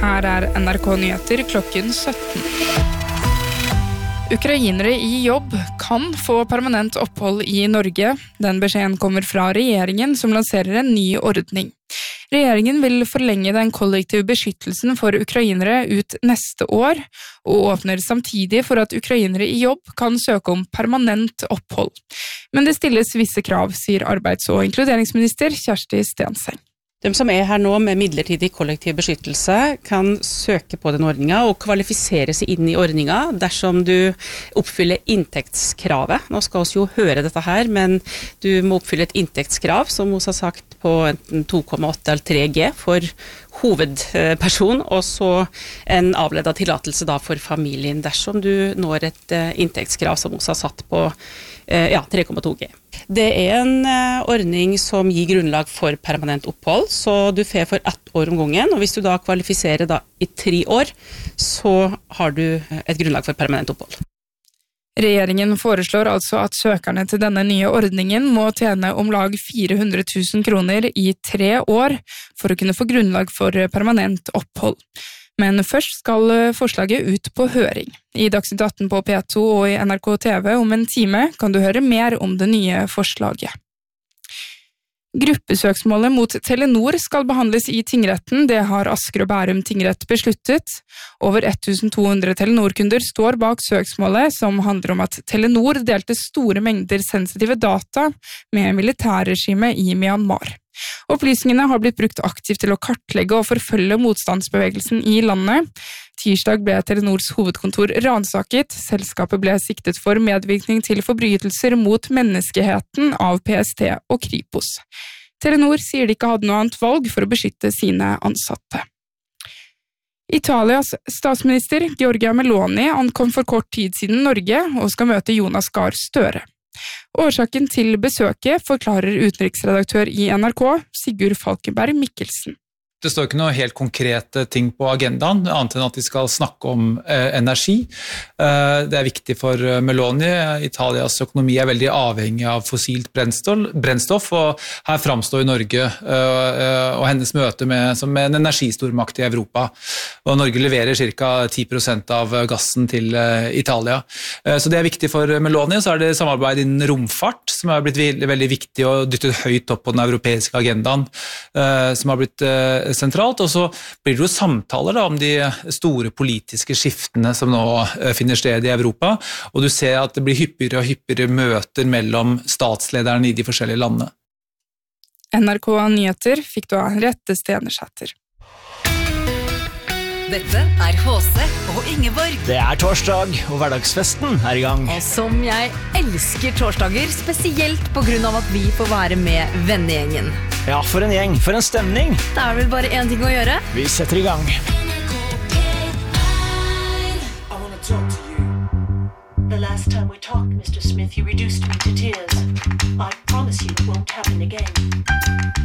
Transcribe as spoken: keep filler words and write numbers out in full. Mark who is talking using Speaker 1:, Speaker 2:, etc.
Speaker 1: Her er N R K Nyheter klokken sytten. Ukrainere i jobb kan få permanent opphold i Norge. Den beskjeden kommer fra regjeringen som lanserer en ny ordning. Regjeringen vil forlenge den kollektive beskyttelsen for ukrainere ut neste år, og åpner samtidig for at ukrainere i jobb kan søke om permanent opphold. Men det stilles visse krav, sier arbeids- og inkluderingsminister Kjersti Stenseng.
Speaker 2: De som er her nå med midlertidig kollektiv beskyttelse kan søke på den ordningen og kvalifisere seg inn i ordningen dersom du oppfyller inntektskravet. Nå skal vi jo høre dette her, men du må oppfylle et inntektskrav, som vi har sagt på enten to komma åtte eller tre G for hovedperson, og så en avledet tillatelse da for familien dersom du når et inntektskrav som vi har satt på ja, tre komma to G. Det er en ordning som gir grunnlag for permanent opphold, så du får for ett år om gangen, og hvis du da kvalifiserer da i tre år, så har du et grunnlag for permanent opphold.
Speaker 1: Regjeringen foreslår altså at søkerne til denne nye ordningen må tjene om lag fire hundre tusen kroner i tre år for å kunne få grunnlag for permanent opphold. Men først skal forslaget ut på høring. I Dagsnytt atten på P to og i N R K T V om en time kan du høre mer om det nye forslaget. Gruppesøksmålet mot Telenor skal behandles i tingretten, det har Asker og Bærum tingrett besluttet. Over to hundre Telenor-kunder står bak søksmålet, som handler om at Telenor delte store mengder sensitive data med militærregimet i Myanmar. Opplysningene har blitt brukt aktivt til å kartlegge og forfølge motstandsbevegelsen i landet. Tirsdag ble Telenors hovedkontor ransaket. Selskapet ble siktet for medvirkning til forbrytelser mot menneskeheten av P S T og Kripos. Telenor sier de ikke hadde noe annet valg for å beskytte sine ansatte. Italias statsminister Giorgia Meloni ankom for kort tid siden Norge og skal møte Jonas Gahr Støre. Årsaken til besøket forklarer utenriksredaktør i N R K, Sigurd Falkenberg Mikkelsen.
Speaker 3: Det står ikke noe helt konkrete ting på agendaen, annet enn at de skal snakke om eh, energi. Eh, det er viktig for Meloni. Italias økonomi er veldig avhengig av fossilt brennstoff, og her fremstår Norge eh, og hennes møte med, som en energistormakt i Europa. Og Norge leverer ca. ti prosent av gassen til eh, Italia. Eh, så det er viktig for Meloni. Så er det samarbeid innen romfart, som har blitt veldig, veldig viktig og dyttet høyt opp på den europeiske agendaen, eh, som har blitt eh, sentralt, og så blir det jo samtaler da, om de store politiske skiftene som nå finner sted i Europa, og du ser at det blir hyppigere og hyppigere møter mellom statslederne i de forskjellige landene.
Speaker 1: N R K Nyheter fikk du av Henriette Stenersæter.
Speaker 4: Dette er H C og Ingeborg.
Speaker 5: Det er torsdag, og hverdagsfesten er i gang.
Speaker 4: Og som jeg elsker torsdager, spesielt på grunn av at vi får være med vennegjengen.
Speaker 5: Ja, for en gjeng, for en stemning.
Speaker 4: Det er vel bare en ting å gjøre.
Speaker 5: Vi setter i gang.
Speaker 6: I want to talk to you. The last time we talked, Mister Smith, you reduced me to tears. I promise you it won't happen again.